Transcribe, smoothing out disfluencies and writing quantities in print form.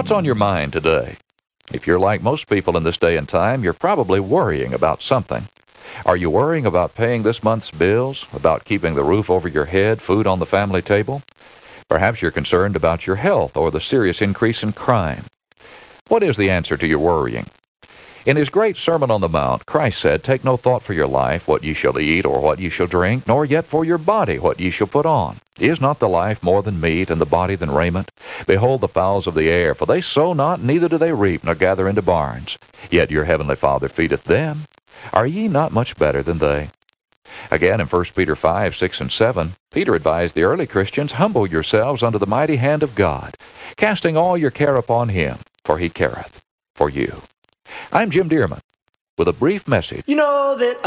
What's on your mind today? If you're like most people in this day and time, you're probably worrying about something. Are you worrying about paying this month's bills, about keeping the roof over your head, food on the family table? Perhaps you're concerned about your health or the serious increase in crime. What is the answer to your worrying? In his great Sermon on the Mount, Christ said, "Take no thought for your life, what ye shall eat or what ye shall drink, nor yet for your body, what ye shall put on. Is not the life more than meat, and the body than raiment? Behold the fowls of the air, for they sow not, neither do they reap, nor gather into barns. Yet your heavenly Father feedeth them. Are ye not much better than they?" Again, in 1 Peter 5, 6, and 7, Peter advised the early Christians, "Humble yourselves under the mighty hand of God, casting all your care upon him, for he careth for you." I'm Jim Dearman with a brief message. You know that